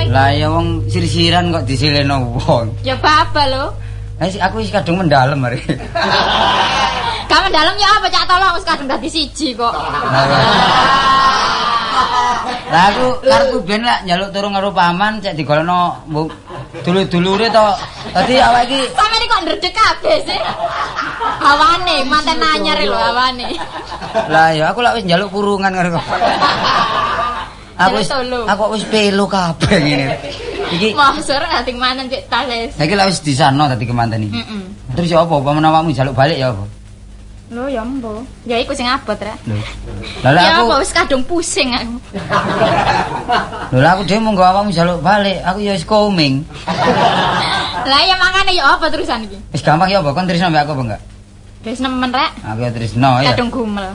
iki? Lah ya wong sir-siran kok disileno wong. Ya baba lho. Aku wis kadung mendalem hari. Kamu dalam ya apa cak tolong wis kadung dadi siji kok. Lah aku karepku ben lek njaluk turu karo paman cek digolekno dulur-dulure to. Dadi awake iki sampeyan kok ndredeg kabeh sih. Hawane manten anyar lho hawane. Lah ya aku lek wis njaluk kurungan karo aku wis pelo kabeh ngene. Iki mosor ati manen cek tales. Saiki lek wis disano dadi kemanten iki. Terus ya apa menawamu njaluk balik ya apa? Lho ya mbo. Ya iku sing abot rek. Lah ya aku wis kadung pusing aku. Lho aku dhewe monggo awakmu njaluk balik, aku ya wis koming. Lah ya makane ya apa terusan iki? Wis gampang ya apa kon tresno mbek aku apa enggak? Wis nemen rek. Aku ya tresno ya. Kadung gumel.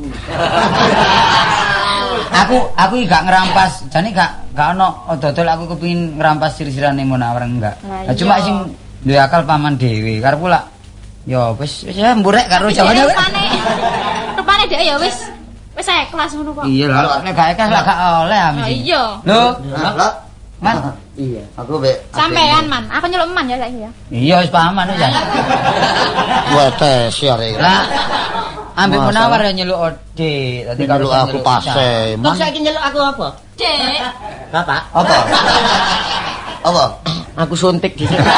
Aku gak ngerampas, jane gak ono dodol aku kepengin ngerampas sir-sirane Munawar enggak. Lah cuma sing duwe akal paman dhewe, karepku lak ya wis mburek karo jawane. Rupane dhek ya wis ikhlas ngono kok. Iya lho, nek gak ikhlas lak gak oleh amis. Iya. Lho, Man. Iya, aku mbek sampean man, aku nyeluk man ya saiki ya. Iya wis paman ya. Kuwi tes ya rek. Lah ambek Munawar ya nyeluk Ode, dadi kalau aku pase. Kok saiki nyeluk aku apa? Dek. Bapak. Apa? Apa? Aku suntik di sini.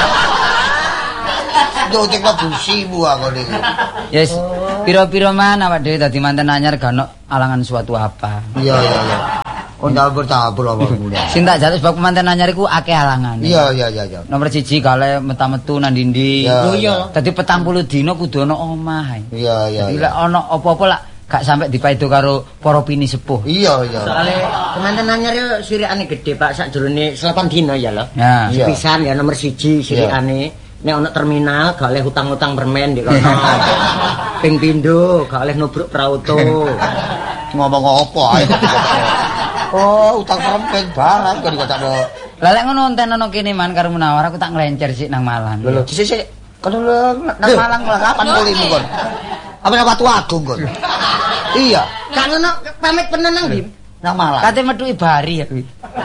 Suntik busimu aku niku. Yes. Piro-piro man awak dhewe dadi manten anyar gak ono alangan suatu apa. Iya. Oh campur apa mulya. Sing tak jare sebab manten anyar iku akeh alangan. Iya. Nomor 1 kale meta-metu nang ndi-ndi. Oh iya. Dadi 40 dina kudu ana omah. Iya. Jadi lek ana apa-apa lak gak sampe dipaido karo para pini sepuh. Iya. Soale kemanten anyar yo sirikane gede Pak sakjroning 8 dina ya lho. Ya. Pisan ya nomor 1 sirikane. Nek ana terminal gak oleh hutang-hutang permen di kono. Ping pindho gak oleh nubruk prauto. Ngomong apa ae. Oh, utang perempeng barang kok dikocakno. Lah lek ngono enten ana kene man karo Munawar aku tak nglencer sik nang Malang. Lho, sik. Kon nang Malang kapan mulimu kon? Apa nang Watu Agung kon? Iya. Gak ngono pamit penen nang ndi? Nang Malang. Kate metuki bari ya kuwi.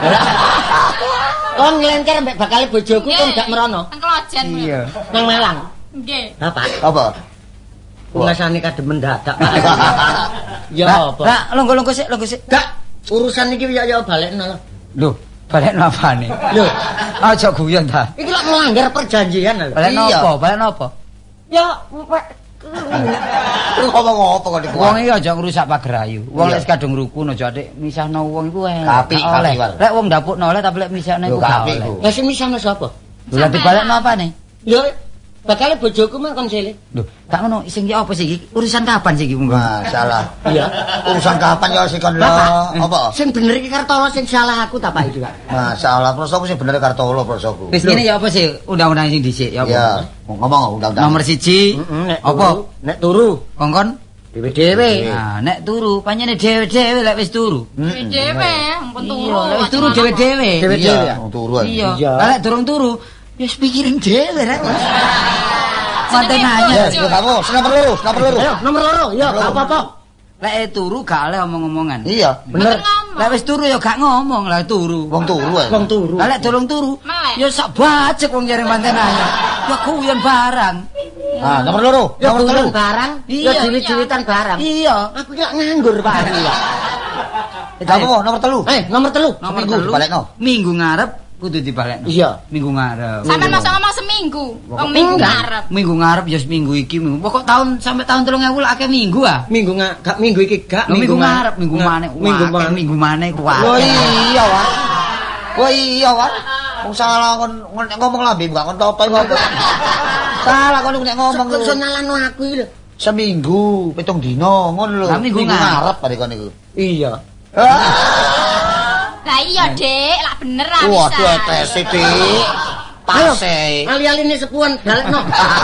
Kon nglencer mbek bakal bojoku kon gak merono. Nang Klojen. Iya. Nang Malang. Nggih. Bapak. Apa? Pengasane kademen dadak. Ya apa? Lah longgo-longgo sik. Gak urusan iki ya balekno lho. Lho, balekno apane? Lho, Aja guyon ta. iki lak melanggar perjanjian lho. Balekno apa? Ya Terus ngomong apa kok Wong iki aja ngrusak pagerayu. Wong lek kadung rukun aja atik misahno wong iku Kapi. Lek wong ndapukno oleh tapi lek misahno iku gak oleh. lah sing misahno sapa? Lha dibalekno apane? Ya bakal bojoku mah kon sile. Lho, gak ngono sing iki apa sih iki? Urusan kapan sih iki monggo? Masalah. Iya. Urusan kapan ya sing kon lho? Apa? Sing bener iki Kartolo sing salah aku ta Pak iki, Pak. Masalah prosoku sing bener Kartolo prosoku. Wis ngene ya apa sih undang-undang sing dhisik ya apa? Ya, ngomong undang-undang. Nomor 1 apa? Nek turu Kongkon dhewe-dhewe. Nah, nek turu pancene dhewe-dhewe lek wis turu. Dhewe, ampun turu. Iya, lek wis turu dhewe-dhewe. Dhewe-dhewe ya. Turu ae. Iya. Lah lek durung turu, ya wis pikirin dhewe rek. Manten aja. Ya, kamu, nomor loro. Ayo, nomor loro. Ya, gak apa-apa. Lek turu gak oleh omong-omongan. Iya. Bener. Lek wis turu ya gak ngomong lah turu. Wong turu ae. Wong turu. Lah lek durung turu, Melek. ya sak bajek wong jare manten aja. Ya guyon barang. Nah, nomor loro. Ya Nomor tulen telu. barang, Iya. ya diwit-witan barang. Iya. Aku gak nganggur Pak iki ya. Kamu nomor telu. Nomor telu. Nomor Minggu telu. dibalekno. Minggu ngarep kudu dibalekno. Iya. Minggu ngarep. Sampeyan masa ngomong seminggu. Wong minggu ngarep. Minggu ngarep ya seminggu iki minggu. Pokok tahun sampai tahun 3000 lah akeh minggu ah. Minggu gak minggu iki gak Minggu ngarep, minggu maneh. Minggu maneh kuwi. Oh iya, Wak. Oh iya, Wak. Wong salah kon ngomong lambe gak kon topo ngopo. Salah kon nek ngomong Kok iso nyalano aku iki lho. seminggu, 7 dina ngono lho. Lah, minggu ngarep bare kon niku. Iya. Lah iya, Dik, lah bener ah. Waduh, etes Dik. Pase. Ali-aline sepuan balekno.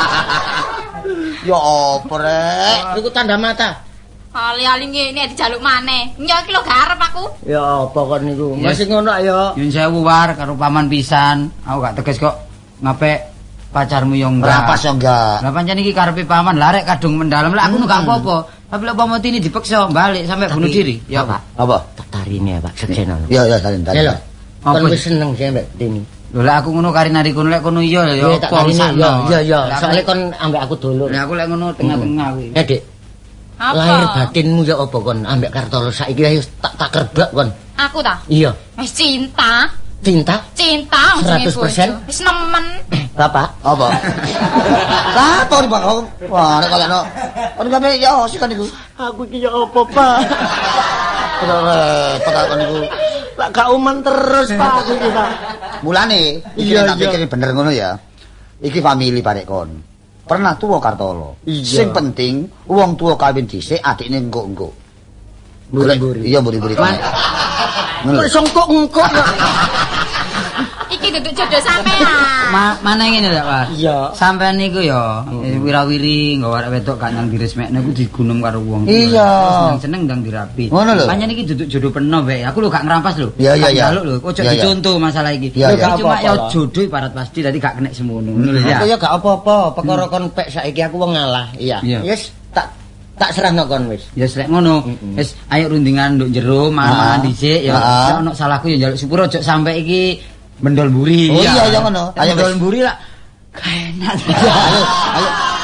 Ya apa rek? Iku tanda mata. Ali-ali ngene dijaluk maneh. Ya iki lho garep aku. Ya apa kon niku? Yes. Masih ngono ayo. Yun sewu war karo paman pisan. Aku gak tegas kok ngape pacarmu yo enggak. Rapas yo enggak. Lah pancen iki karepe paman larek kadung mendalem lah aku nu gak apa-apa. Tapi lek umpama ini dipaksa balik sampai bunuh diri. Ya Pak. Apa? Tak tarine ya Pak, sekjeno. Ya salin tadi. Ya lho. Kan Apa? wis seneng sih mbek Tini. Lho lek aku ngono kari nari kono lek kono iya ya Iya tak apa karine sakno. iya. Lek aku- Soale kon ambek aku dulur. Lek aku lek ngono tengah-tengah kuwi. Dik. Apa? Lahir batinmu ya apa kon ambek Kartolo saiki wis tak kerbak kon. Aku ta? Iya. Wis cinta. Cinta Cinta jenenge 100%? bojo. Wis nemen. Bapak. Apa? Apa ora Pak? Wah, nek kalekno. Kon kabeh ya sik kan iku. Aku iki ya apa, Pak? Repot kon iku. Lah gak uman terus, Pak, aku iki, Pak. Mulane iki Iya, tak iya. pikir bener ngono ya. Iki famili barek kon. Pernah tuwa Kartolo. Iya. Sing penting wong tuwa kawin dhisik, adikne engko-engko. Buri-buri. Iya, buri-buri. Ngono. Kok songkok-engkok ya? Iki duduk jodoh sampean. Mana ngene lho, Pak. Iya. Sampean niku ya wirawiri nggawa arek wedok gak nang diresmekne ku digunung karo wong. Iya. Seneng ndang dirapi. Ngono lho. Pancen iki duduk jodoh peno bae. Aku lho gak ngerampas lho. Iya, iya, Tak iya. njaluk lho, ojo Iya, iya. dicontoh masalah iki. Iya, Lho, iya. gak cuma Apa-apa ya lah. jodoh ibarat pasti dadi gak kena semono. Ngono lho Aku ya. ya gak apa-apa, perkara kon pek saiki aku wong ngalah. Iya. Iya. Yes, tak serahno kon wis. Ya selek ngono. Wis ayo rundingan nduk jero mangan dhisik ya. Ah. Nek ono salahku ya njaluk sepuro ojo sampe iki mendol mburi. Oh, iya, iya, ngono. Ayo, Mendol wis. mburi lah. Enak. Ayo, ayo.